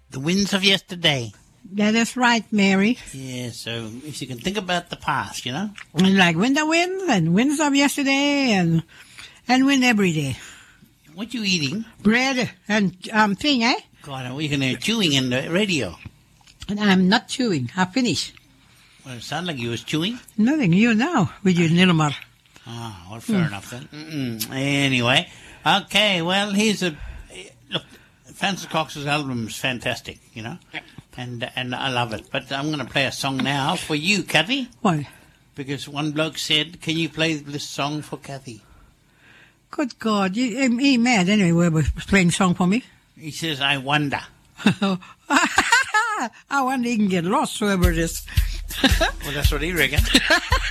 The winds of yesterday. That is right, Mary. Yeah, so if you can think about the past, And like winter winds and winds of yesterday and wind every day. What you eating? Bread and thing, eh? God, we're going to chewing in the radio. And I'm not chewing. I finished. Well, it sounded like you was chewing. Nothing. You now with your Nilmar. Ah, well, fair enough then. Anyway, okay, well, look, Francis Cox's album is fantastic, and I love it. But I'm going to play a song now for you, Kathy. Why? Because one bloke said, can you play this song for Kathy? Good God. He mad anyway, was playing song for me. He says, I wonder. I wonder he can get lost, whoever it is. Well, that's what he reckons.